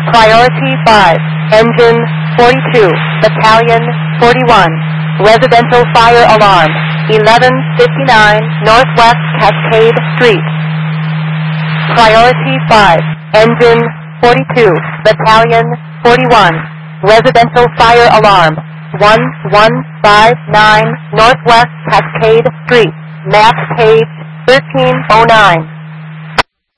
Priority 5, Engine 42, Battalion 41. Residential fire alarm, 1159 Northwest Cascade Street. Priority 5, Engine 42, Battalion 41. Residential fire alarm, 1159 Northwest Cascade Street. Map page 1309.